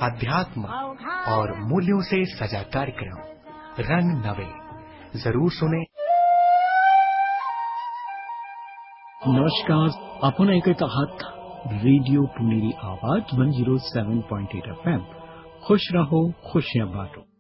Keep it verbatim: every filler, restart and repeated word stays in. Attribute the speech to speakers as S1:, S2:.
S1: अध्यात्म और मूल्यों से सजा कार्यक्रम रंग नवे जरूर सुने।
S2: नमस्कार, आपण ऐकत आहात रेडिओ पुणेरी आवाज one zero seven point eight F M. खुश रहो, खुशियां बांटो।